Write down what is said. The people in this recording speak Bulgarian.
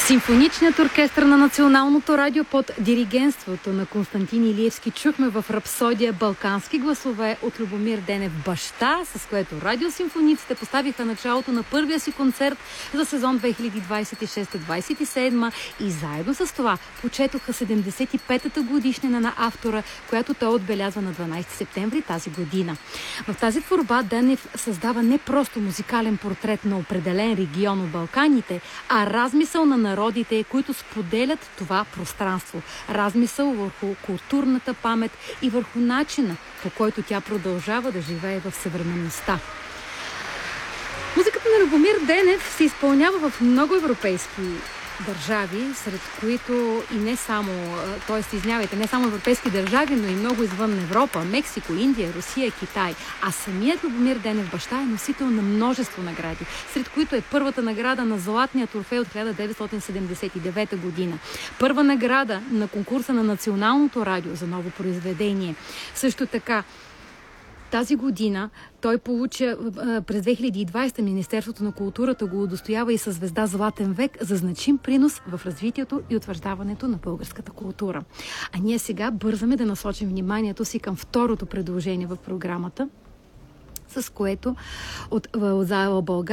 Симфоничният оркестър на Националното радио под диригентството на Константин Илиевски чухме в рапсодия «Балкански гласове» от Любомир Денев «Баща», с което радиосимфониците поставиха началото на първия си концерт за сезон 2026-27 и заедно с това почетоха 75-та годишнина на автора, която той отбелязва на 12 септември тази година. В тази творба Денев създава не просто музикален портрет на определен регион от Балканите, а размисъл на народите, които споделят това пространство. Размисъл върху културната памет и върху начина, по който тя продължава да живее в съвременността. Музиката на Любомир Денев се изпълнява в много европейски държави, сред които и не само, не само европейски държави, но и много извън Европа, Мексико, Индия, Русия, Китай. А самият Любомир Денев баща е носител на множество награди, сред които е първата награда на Златния Орфей от 1979 година. Първа награда на конкурса на Националното радио за ново произведение. Също така, тази година той получи през 2020 Министерството на културата го удостоява и със звезда Златен век за значим принос в развитието и утвърждаването на българската култура. А ние сега бързаме да насочим вниманието си към второто предложение в програмата, с което от Заела България